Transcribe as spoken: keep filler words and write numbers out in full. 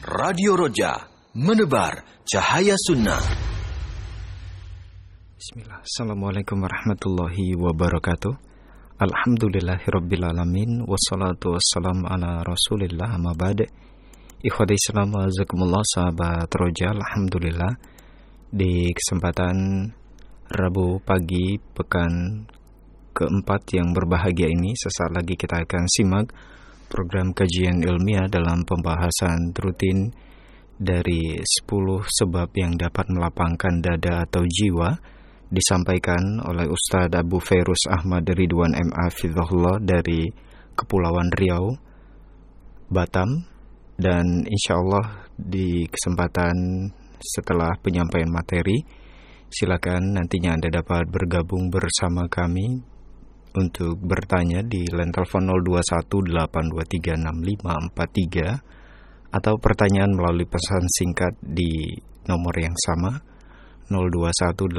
Radio Roja, menebar cahaya sunnah. Bismillah. Assalamualaikum warahmatullahi wabarakatuh. Alhamdulillahirrabbilalamin. Wassalatu wassalamu ala rasulillah amma ba'd. Ikhwati Islam azakumullah, sahabat Roja. Alhamdulillah, di kesempatan Rabu pagi pekan keempat yang berbahagia ini, sesaat lagi kita akan simak program kajian ilmiah dalam pembahasan rutin dari sepuluh sebab yang dapat melapangkan dada atau jiwa, disampaikan oleh Ustadz Abu Fairuz Ahmad Ridwan M A Hafizahullah dari Kepulauan Riau, Batam. Dan insya Allah di kesempatan setelah penyampaian materi, silakan nantinya Anda dapat bergabung bersama kami untuk bertanya di line telepon nol dua satu delapan dua tiga enam lima empat tiga atau pertanyaan melalui pesan singkat di nomor yang sama nol dua satu